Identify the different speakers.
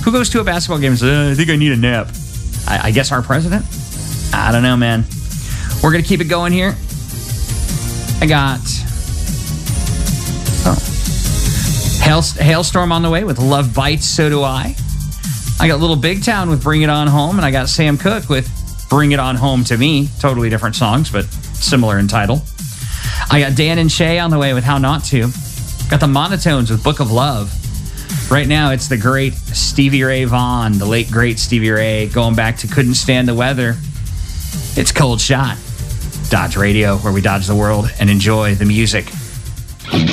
Speaker 1: Who goes to a basketball game and says, I think I need a nap? I guess our president? I don't know, man. We're going to keep it going here. I got Hailstorm on the way with Love Bites, So Do I. I got Little Big Town with Bring It On Home, and I got Sam Cooke with Bring It On Home to Me. Totally different songs, but similar in title. I got Dan and Shay on the way with How Not To. Got the Monotones with Book of Love. Right now, it's the great Stevie Ray Vaughan, the late great Stevie Ray, going back to Couldn't Stand the Weather. It's Cold Shot. Dodge Radio, where we dodge the world and enjoy the music.